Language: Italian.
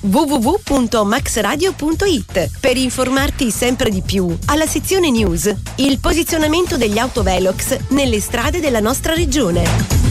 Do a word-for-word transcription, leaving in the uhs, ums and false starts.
w w w punto max radio punto i t per informarti sempre di più. Alla sezione news, il posizionamento degli autovelox nelle strade della nostra regione.